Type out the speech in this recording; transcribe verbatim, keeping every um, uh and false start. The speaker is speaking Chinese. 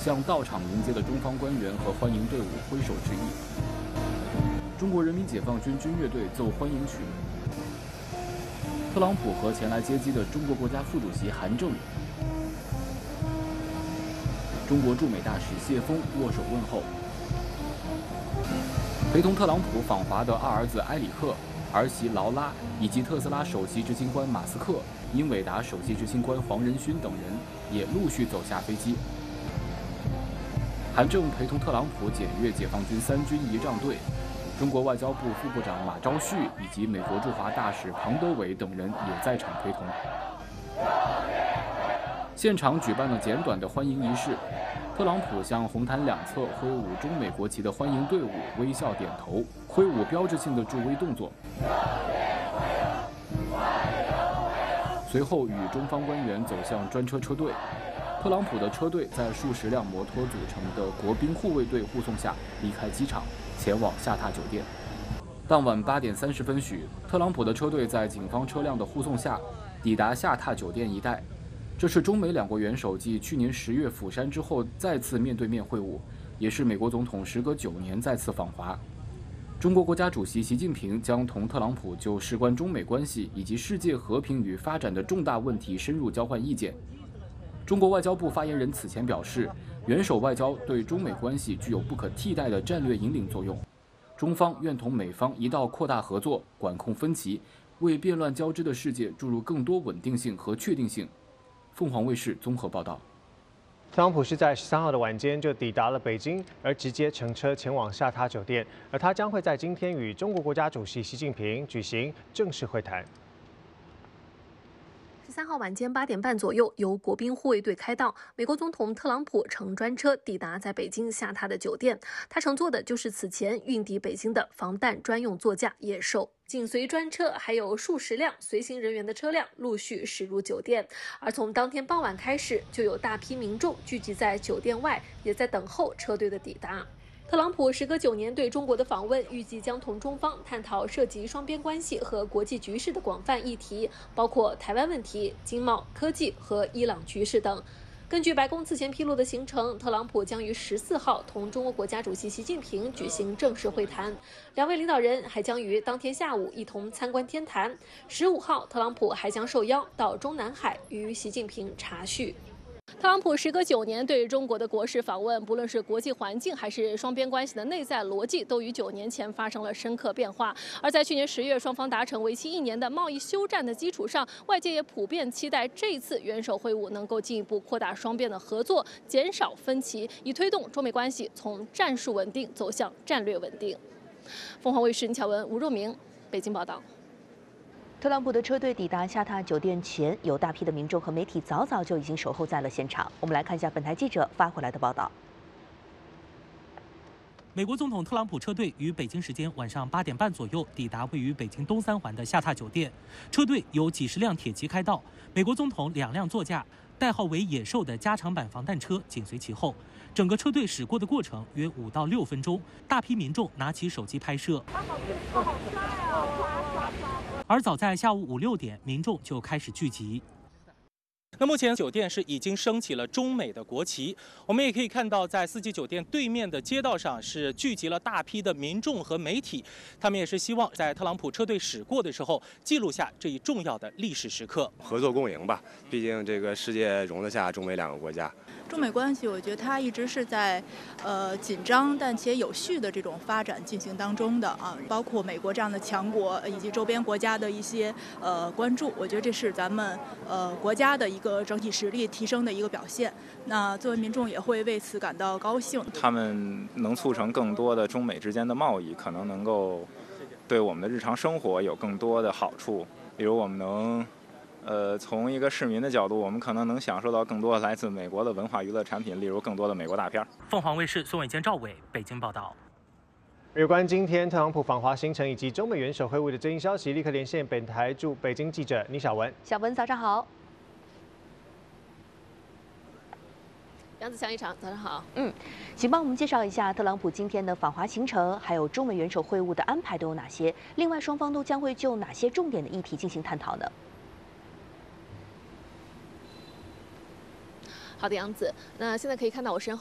向到场迎接的中方官员和欢迎队伍挥手致意。中国人民解放军军乐队奏欢迎曲。特朗普和前来接机的中国国家副主席韩正、中国驻美大使谢峰握手问候。陪同特朗普访华的二儿子埃里克、儿媳劳拉以及特斯拉首席执行官马斯克、英伟达首席执行官黄仁勋等人也陆续走下飞机。韩正陪同特朗普检阅解放军三军仪仗队。中国外交部副部长马朝旭以及美国驻华大使庞德伟等人也在场陪同。现场举办了简短的欢迎仪式，特朗普向红毯两侧挥舞中美国旗的欢迎队伍微笑点头，挥舞标志性的助威动作。随后与中方官员走向专车车队。特朗普的车队在数十辆摩托组成的国宾护卫队护送下离开机场，前往下榻酒店。当晚八点三十分许，特朗普的车队在警方车辆的护送下抵达下榻酒店一带。这是中美两国元首继去年十月釜山之后再次面对面会晤，也是美国总统时隔九年再次访华。中国国家主席习近平将同特朗普就事关中美关系以及世界和平与发展的重大问题深入交换意见。中国外交部发言人此前表示，元首外交对中美关系具有不可替代的战略引领作用，中方愿同美方一道扩大合作，管控分歧，为变乱交织的世界注入更多稳定性和确定性。凤凰卫视综合报道。 特朗普是在十三号的晚间就抵达了北京，而直接乘车前往下榻酒店，而他将会在今天与中国国家主席习近平举行正式会谈。 十三号晚间八点半左右，由国宾护卫队开道，美国总统特朗普乘专车抵达在北京下榻的酒店。他乘坐的就是此前运抵北京的防弹专用座驾野兽。紧随专车还有数十辆随行人员的车辆陆续驶入酒店，而从当天傍晚开始，就有大批民众聚集在酒店外，也在等候车队的抵达。特朗普时隔九年对中国的访问，预计将同中方探讨涉及双边关系和国际局势的广泛议题，包括台湾问题、经贸、科技和伊朗局势等。根据白宫此前披露的行程，特朗普将于十四号同中国国家主席习近平举行正式会谈，两位领导人还将于当天下午一同参观天坛。十五号，特朗普还将受邀到中南海与习近平茶叙。特朗普时隔九年对中国的国事访问，不论是国际环境还是双边关系的内在逻辑，都与九年前发生了深刻变化。而在去年十月，双方达成为期一年的贸易休战的基础上，外界也普遍期待这一次元首会晤能够进一步扩大双边的合作，减少分歧，以推动中美关系从战术稳定走向战略稳定。凤凰卫视倪巧文、吴若明北京报道。 特朗普的车队抵达下榻酒店前，有大批的民众和媒体早早就已经守候在了现场。我们来看一下本台记者发回来的报道。 美国总统特朗普车队于北京时间晚上八点半左右抵达位于北京东三环的下榻酒店，车队有几十辆铁骑开道，美国总统两辆座驾，代号为“野兽”的加长版防弹车紧随其后。整个车队驶过的过程约五到六分钟，大批民众拿起手机拍摄。而早在下午五六点，民众就开始聚集。那目前酒店是已经升起了中美的国旗，我们也可以看到，在四季酒店对面的街道上是聚集了大批的民众和媒体，他们也是希望在特朗普车队驶过的时候，记录下这一重要的历史时刻。 合作共赢吧，毕竟这个世界容得下中美两个国家。 中美关系，我觉得它一直是在呃紧张但且有序的这种发展进行当中的啊，包括美国这样的强国以及周边国家的一些呃关注，我觉得这是咱们呃国家的一个整体实力提升的一个表现。那作为民众也会为此感到高兴。 他们能促成更多的中美之间的贸易，可能能够对我们的日常生活有更多的好处，比如我们能。呃，从一个市民的角度，我们可能能享受到更多来自美国的文化娱乐产品，例如更多的美国大片。 凤凰卫视宋伟坚、赵伟北京报道。 有关今天特朗普访华行程以及中美元首会晤的最新消息，立刻连线本台驻北京记者倪小文。 小文，早上好。 杨子强一场，早上好。 嗯，请帮我们介绍一下特朗普今天的访华行程，还有中美元首会晤的安排都有哪些？另外，双方都将会就哪些重点的议题进行探讨呢？ 好的，杨子，那现在可以看到我身后。